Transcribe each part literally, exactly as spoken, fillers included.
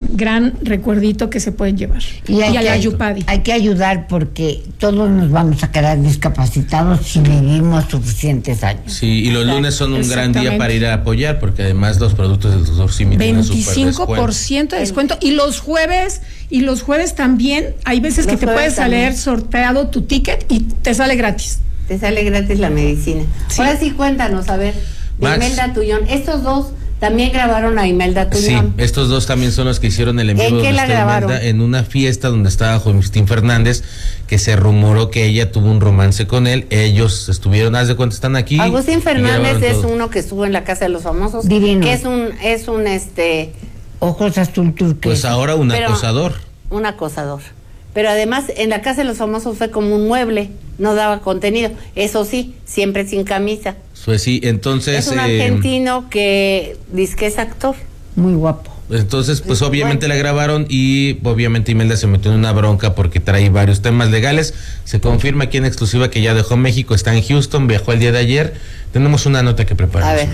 gran recuerdito que se pueden llevar. Y, y a que, la Yupadi. Hay que ayudar porque todos nos vamos a quedar discapacitados si vivimos suficientes años. Sí, y los lunes son un gran día para ir a apoyar, porque además los productos del doctor Simi tienen veinticinco por ciento de descuento. Y los jueves, y los jueves también, hay veces los que te puedes salir sorteado tu ticket y te sale gratis. Te sale gratis la medicina. Sí. Ahora sí, cuéntanos, a ver, de Imelda Tuñón. Estos dos también grabaron a Imelda Tuñón. Sí, estos dos también son los que hicieron el en vivo. ¿En qué la grabaron? Imelda, en una fiesta donde estaba Agustín Fernández, que se rumoró que ella tuvo un romance con él. Ellos estuvieron, haz de cuenta, están aquí. Agustín Fernández es todo. Uno que estuvo en la Casa de los Famosos. Divino. Que es un, es un este... Ojos azul turquesa. Pues ahora un Pero, acosador. Un acosador. Pero además en la Casa de los Famosos fue como un mueble, no daba contenido. Eso sí, siempre sin camisa. Pues sí, entonces... Es un argentino eh, que dice que es actor. Muy guapo. Entonces, pues obviamente bueno. la grabaron y obviamente Imelda se metió en una bronca porque trae varios temas legales. Se confirma aquí en exclusiva que ya dejó México, está en Houston, viajó el día de ayer. Tenemos una nota que preparar. A ver.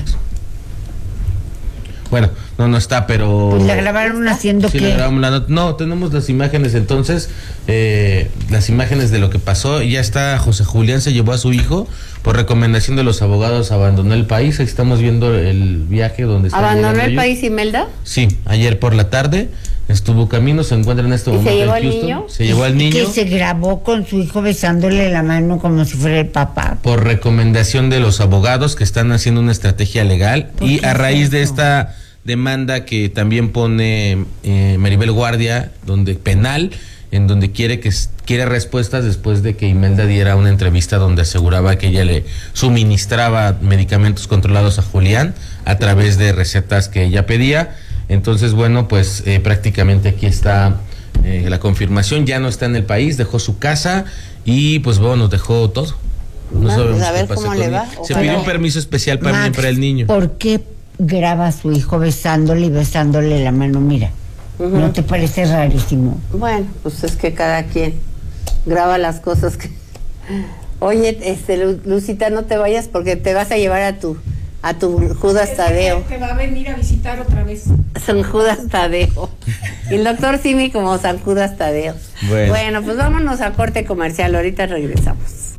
Bueno, no, no está, pero... Pues la grabaron haciendo sí, qué. La grabamos la not- no, tenemos las imágenes entonces, eh, las imágenes de lo que pasó. Ya está, José Julián se llevó a su hijo, por recomendación de los abogados, abandonó el país. Ahí estamos viendo el viaje donde está. ¿Abandonó el país Imelda? Sí, ayer por la tarde estuvo camino, se encuentra en este momento ¿Y se llevó en Houston. al niño? Se llevó al niño. Que se grabó con su hijo besándole la mano como si fuera el papá. Por recomendación de los abogados que están haciendo una estrategia legal. Y a raíz de esta demanda que también pone eh, Maribel Guardia, donde penal, en donde quiere que quiere respuestas después de que Imelda diera una entrevista donde aseguraba que ella le suministraba medicamentos controlados a Julián a través de recetas que ella pedía. Entonces, bueno, pues eh, prácticamente aquí está eh, la confirmación. Ya no está en el país, dejó su casa y pues bueno, nos dejó todo. No Vamos sabemos a ver qué pasa cómo con le él. va. Se Ojalá. pidió un permiso especial para, Max, para el niño. ¿Por qué graba a su hijo besándole y besándole la mano? Mira, uh-huh. ¿No te parece rarísimo? Bueno, pues es que cada quien graba las cosas que... Oye, este, Lu- Lucita, no te vayas porque te vas a llevar a tu a tu Judas Tadeo. Te va a venir a visitar otra vez. San Judas Tadeo. Y el doctor Simi como San Judas Tadeo. Bueno. Bueno, pues vámonos a corte comercial, ahorita regresamos.